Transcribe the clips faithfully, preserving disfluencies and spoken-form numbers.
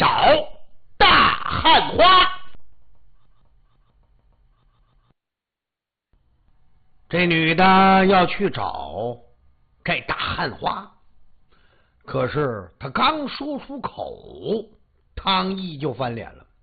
找大汉花。这女的要去找这大汉花，可是她刚说出口，汤毅就翻脸了。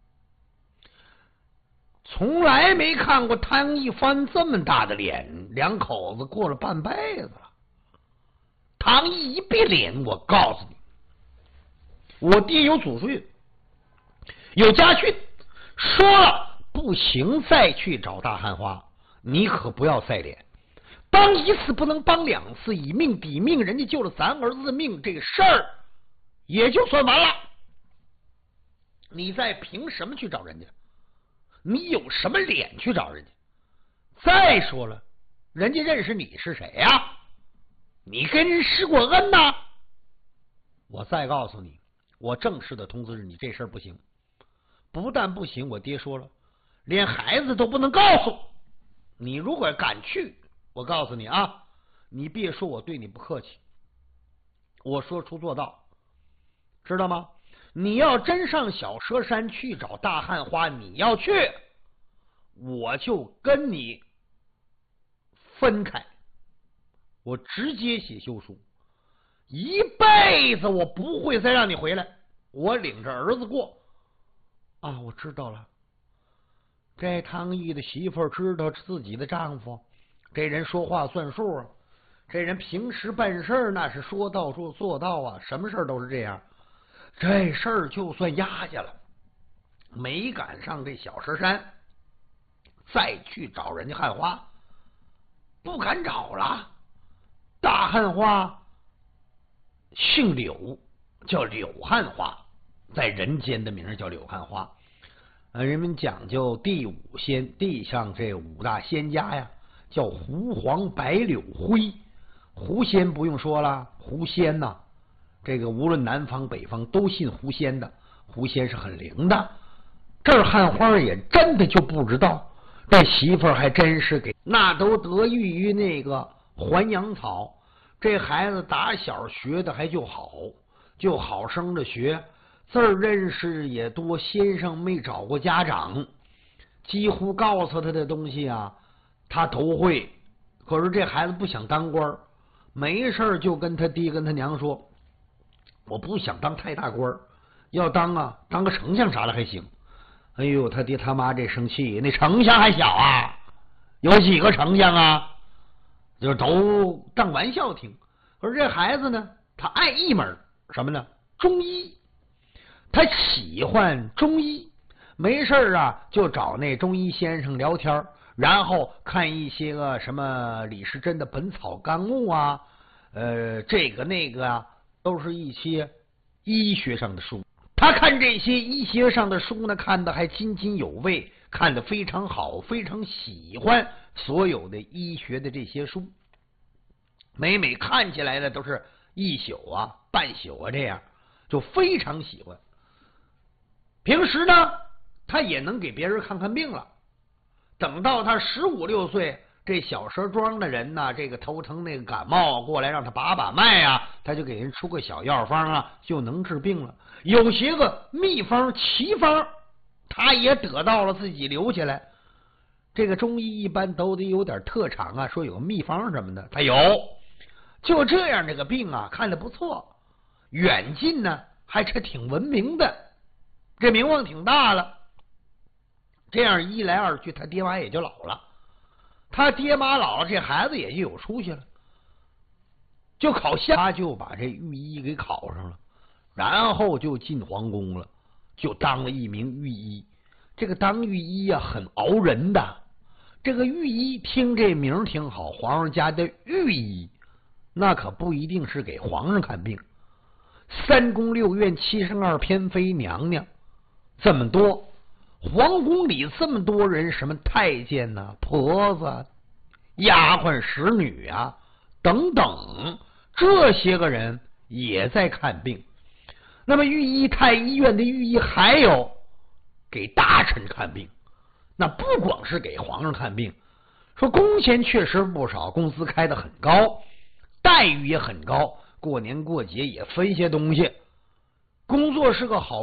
从来没看过汤毅翻这么大的脸，两口子过了半辈子了。汤毅一闭脸，我告诉你，我爹有祖训，有家训，说了不行再去找大汉花，你可不要赛脸。帮一次不能帮两次，以命抵命，人家救了咱儿子的命，这个事儿也就算完了。你再凭什么去找人家？你有什么脸去找人家？再说了，人家认识你是谁呀、啊？你跟人施过恩呐？我再告诉你，我正式的通知你，这事儿不行。不但不行，我爹说了，连孩子都不能告诉你。如果敢去，我告诉你啊，你别说我对你不客气，我说出做到，知道吗？你要真上小蛇山去找大汉花，你要去，我就跟你分开，我直接写休书，一辈子我不会再让你回来，我领着儿子过。啊，我知道了。这汤毅的媳妇儿知道自己的丈夫，这人说话算数啊，这人平时办事那是说到做做到啊，什么事都是这样。这事儿就算压下了，没赶上这小石山，再去找人家汉花，不敢找了。大汉花姓柳，叫柳汉花，在人间的名叫柳汉花。呃，人们讲究地五仙，地上这五大仙家呀，叫狐黄白柳灰。狐仙不用说了，狐仙呐、啊，这个无论南方北方都信狐仙的，狐仙是很灵的。这儿汉花也真的就不知道，这媳妇儿还真是给那都得益于那个还阳草。这孩子打小学的还就好，就好生的学，字儿认识也多，先生没找过家长，几乎告诉他的东西啊，他都会。可是这孩子不想当官，没事就跟他爹跟他娘说，我不想当太大官，要当啊当个丞相啥的还行。哎呦，他爹他妈这生气，那丞相还小啊，有几个丞相啊，就都当玩笑听。可是这孩子呢，他爱一门什么呢？中医。他喜欢中医，没事啊就找那中医先生聊天，然后看一些个什么李时珍的《本草纲目》啊，呃，这个那个啊，都是一些医学上的书。他看这些医学上的书呢，看得还津津有味，看得非常好，非常喜欢所有的医学的这些书。每每看起来的都是一宿啊、半宿啊这样，就非常喜欢。平时呢，他也能给别人看看病了。等到他十五六岁，这小蛇庄的人呢，这个头疼那个感冒过来让他把把脉啊，他就给人出个小药方啊，就能治病了。有些个秘方奇方，他也得到了，自己留起来。这个中医一般都得有点特长啊，说有个秘方什么的，他有。就这样，这个病啊看得不错，远近呢还是挺闻名的，这名望挺大了。这样一来二去，他爹妈也就老了，他爹妈老了，这孩子也就有出息了，就考下，他就把这御医给考上了，然后就进皇宫了，就当了一名御医。这个当御医啊很熬人的，这个御医听这名挺好，皇上家的御医那可不一定是给皇上看病，三宫六院七十二偏妃娘娘这么多，皇宫里这么多人，什么太监呐、啊、婆子、丫鬟、使女啊等等，这些个人也在看病。那么御医太医院的御医还有给大臣看病，那不光是给皇上看病，说工钱确实不少，工资开得很高，待遇也很高，过年过节也分些东西，工作是个好